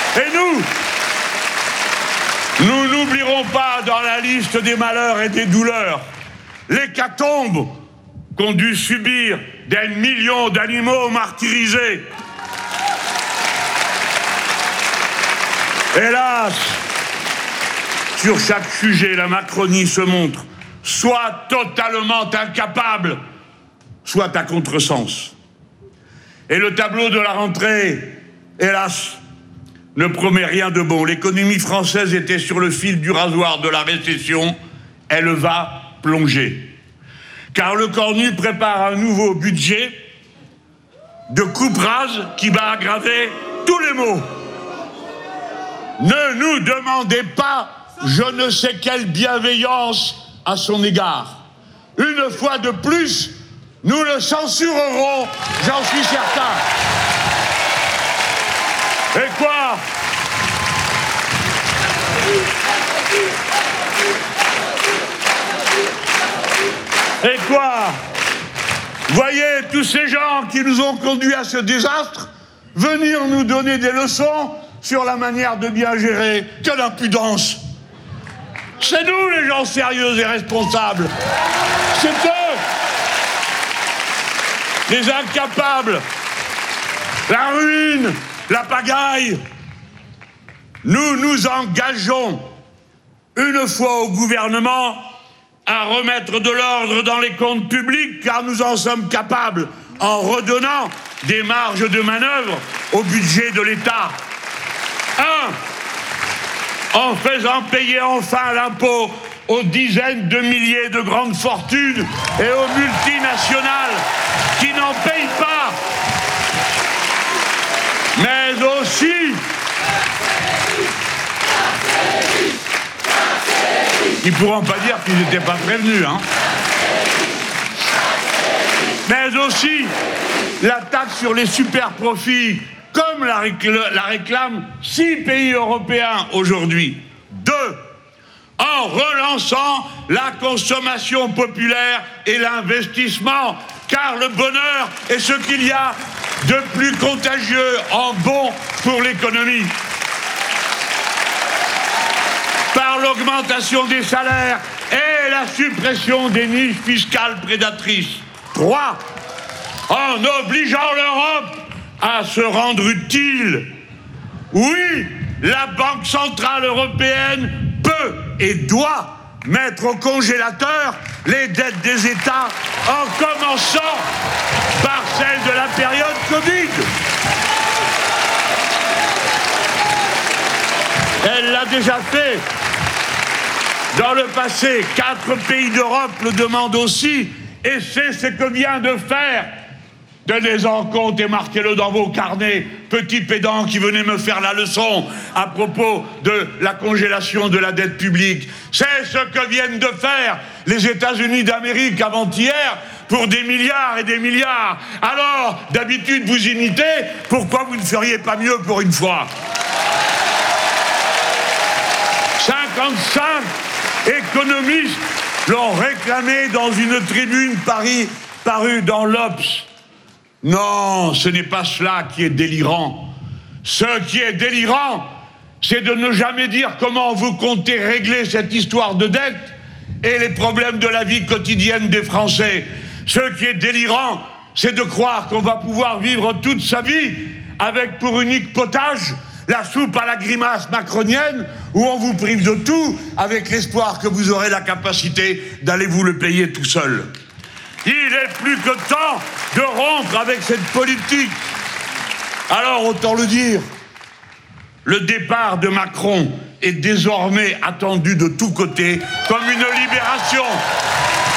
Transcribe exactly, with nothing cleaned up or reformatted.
Et nous, nous n'oublierons pas dans la liste des malheurs et des douleurs l'hécatombe qu'ont dû subir des millions d'animaux martyrisés. Hélas, sur chaque sujet, la Macronie se montre soit totalement incapable, soit à contresens. Et le tableau de la rentrée, hélas, ne promet rien de bon. L'économie française était sur le fil du rasoir de la récession. Elle va plonger. Car le Cornu prépare un nouveau budget de coupe rase qui va aggraver tous les maux. Ne nous demandez pas je ne sais quelle bienveillance à son égard. Une fois de plus, nous le censurerons, j'en suis certain. Et quoi ? Et quoi ? Voyez tous ces gens qui nous ont conduits à ce désastre venir nous donner des leçons sur la manière de bien gérer. Quelle impudence! C'est nous les gens sérieux et responsables. C'est eux, les incapables, la ruine, la pagaille. Nous nous engageons une fois au gouvernement à remettre de l'ordre dans les comptes publics, car nous en sommes capables, en redonnant des marges de manœuvre au budget de l'État. Un, en faisant payer enfin l'impôt aux dizaines de milliers de grandes fortunes et aux multinationales qui n'en payent pas, mais aussi ils ne pourront pas dire qu'ils n'étaient pas prévenus, hein. Mais aussi la taxe sur les super-profits, comme la, récl- la réclament six pays européens aujourd'hui. Deux, en relançant la consommation populaire et l'investissement, car le bonheur est ce qu'il y a de plus contagieux en bon pour l'économie. Par l'augmentation des salaires et la suppression des niches fiscales prédatrices. Trois, en obligeant l'Europe à se rendre utile. Oui, la Banque centrale européenne peut et doit mettre au congélateur les dettes des États, en commençant par celle de la période Covid. Elle l'a déjà fait. Dans le passé, quatre pays d'Europe le demandent aussi, et c'est ce que vient de faire. Tenez-en compte et marquez-le dans vos carnets, petit pédant qui venait me faire la leçon à propos de la congélation de la dette publique. C'est ce que viennent de faire les États-Unis d'Amérique avant-hier pour des milliards et des milliards. Alors, d'habitude, vous imitez, pourquoi vous ne feriez pas mieux pour une fois ? cinquante-cinq économistes l'ont réclamé dans une tribune Paris parue dans l'Obs. Non, ce n'est pas cela qui est délirant. Ce qui est délirant, c'est de ne jamais dire comment vous comptez régler cette histoire de dette et les problèmes de la vie quotidienne des Français. Ce qui est délirant, c'est de croire qu'on va pouvoir vivre toute sa vie avec pour unique potage la soupe à la grimace macronienne, où on vous prive de tout avec l'espoir que vous aurez la capacité d'aller vous le payer tout seul. Il est plus que temps de rompre avec cette politique. Alors, autant le dire, le départ de Macron est désormais attendu de tous côtés comme une libération.